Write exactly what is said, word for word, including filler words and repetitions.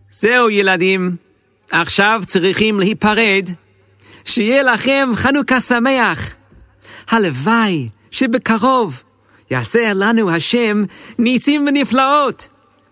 זהו ילדים, עכשיו צריכים להיפרד. שיהיה לכם חנוכה שמח. הלוואי שבקרוב יעשה לנו השם ניסים ונפלאות.